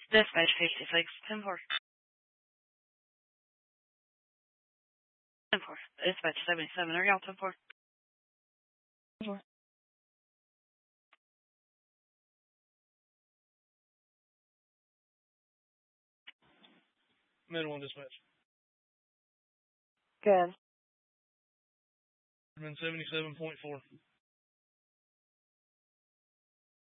Dispatch 56, 10-4. 10-4. Dispatch 77, are y'all 10-4? 10-4. Middle one dispatch. Good. 77.4.